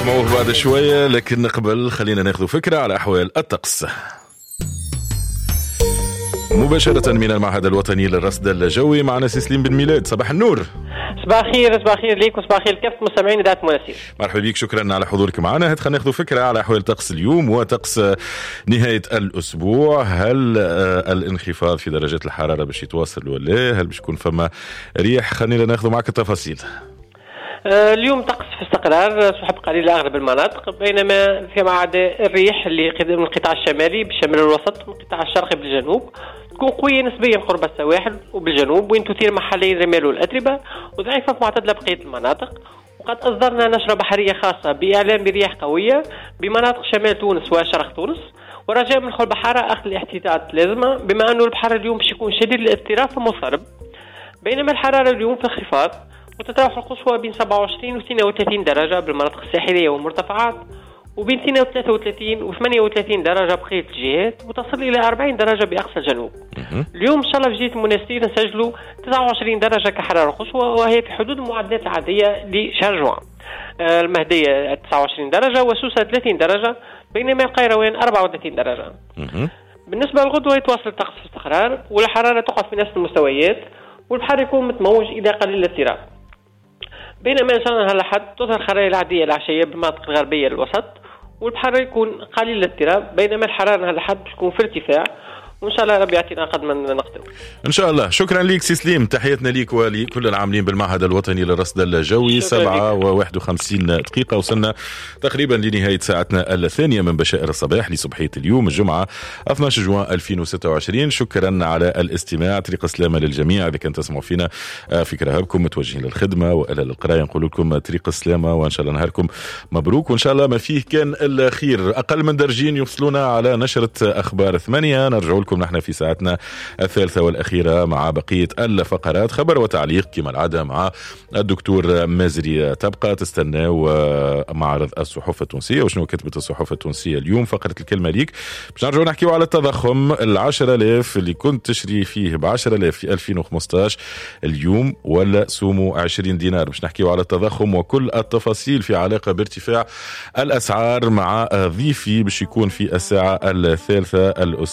نسمعوه بعد شوية، لكن قبل خلينا ناخذ فكرة على أحوال الطقس مباشرة من المعهد الوطني للرصد الجوي. معنا سيسليم بن ميلاد. صباح النور. صباح الخير. صباح الخير ليك وصباح الخير لكافة مستمعين إذاعة مناسير. مرحبا بك، شكرا على حضورك معنا. خلينا ناخذ فكرة على أحوال طقس اليوم وطقس نهاية الأسبوع. هل الانخفاض في درجات الحرارة باش يتواصل ولا هل باش يكون فما ريح؟ خلينا ناخذ معك التفاصيل. اليوم طقس في استقرار، سحب قليل أغلب المناطق، بينما فيما عدا الريح اللي من القطاع الشمالي بالشمال الوسط من القطاع الشرقي بالجنوب تكون قوية نسبيا قرب السواحل وبالجنوب، وين تثير محليا الرمال والأتربة، وضعيفة في معتدلة بقية المناطق. وقد أصدرنا نشرة بحرية خاصة بإعلان برياح قوية بمناطق شمال تونس وشرق تونس، ورجاء من البحارة أخذ الاحتياطات اللازمة، بما أنه البحر اليوم باش يكون شديد الاضطراب ومضطرب. بينما الحرارة اليوم في انخفاض، وتتراوح القصوى بين 27 و 32 درجة بالمناطق الساحلية والمرتفعات، وبين 32 و 38 درجة بقية الجهات، وتصل إلى 40 درجة بأقصى الجنوب. اليوم إن شاء الله في جهة المناسير نسجلوا 29 درجة كحرارة قصوى، وهي في حدود المعدلات العادية لشهر جوان. المهدية 29 درجة، وسوسة 30 درجة، بينما القيروان 34 درجة. بالنسبة للغدوة يتواصل الطقس في استقرار، والحرارة تقع في نفس المستويات، والبحر يكون متموج إلى قليل الاضطراب. بينما إن شاء الله هالحد تظهر خرائط العادية العشية بالمناطق الغربية للوسط، والبحر يكون قليل الاضطراب، بينما الحرارة هالحد تكون في ارتفاع، وإن شاء الله ربي يعطينا قد ما نقدر إن شاء الله. شكرا ليك سيسليم، تحياتنا ليك ولكل العاملين بالمعهد الوطني للرصد الجوي. 7:51 دقيقة، وصلنا تقريبا لنهاية ساعتنا الثانية من بشائر الصباح لصبحية اليوم الجمعة 12 جوان 2026. شكرا على الاستماع، طريق السلامة للجميع. إذا كنت تسمعوا فينا في كرهبكم متوجهين للخدمة وإلى القراية، نقول لكم طريق السلامة، وإن شاء الله نهاركم مبروك، وإن شاء الله ما فيه كان الخير. أقل من درجين يوصلونا على نشرة أخبار 8. نرجع لكم نحن في ساعتنا الثالثة والأخيرة مع بقية الفقرات، خبر وتعليق كما العادة مع الدكتور مازري. تبقى تستنى معرض الصحف التونسية وشنو كتبت الصحف التونسية اليوم. فقرة الكلمة ليك باش نرجعوا نحكيوا على التضخم. 10,000 اللي كنت تشري فيه ب10,000 في 2015 اليوم ولا سومو 20 دينار. باش نحكيوا على التضخم وكل التفاصيل في علاقة بارتفاع الأسعار مع ضيفي باش يكون في الساعة الثالثة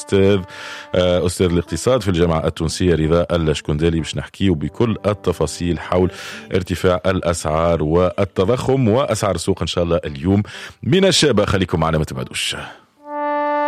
أستاذ الاقتصاد في الجامعة التونسية رضا الشكندالي، باش نحكيه بكل التفاصيل حول ارتفاع الأسعار والتضخم وأسعار السوق إن شاء الله اليوم من الشابة. خليكم معنا ما تبعدوش.